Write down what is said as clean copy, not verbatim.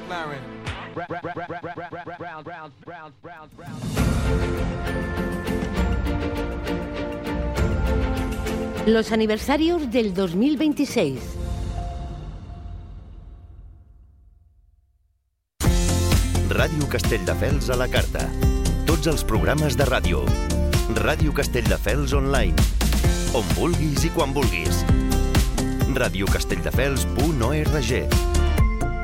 McLaren. Los aniversarios del 2026. Ràdio Castelldefels a la carta. Tots els programes de ràdio. Ràdio Castelldefels online. On vulguis i quan vulguis. radiocastelldefels.org